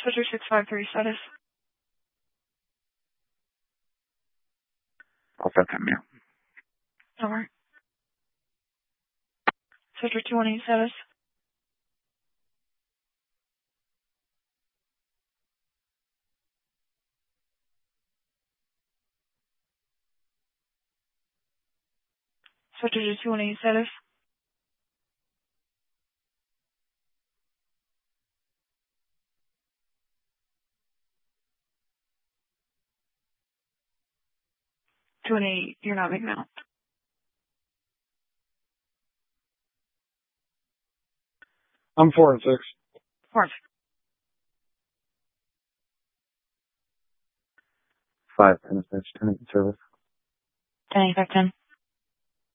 Switcher 653 status. I'll set that now. Over. Switcher 218 status. Switcher 218 status. You're not making out. I'm 4 and 6. 4. 5 and 6, 10 service. 10, 10.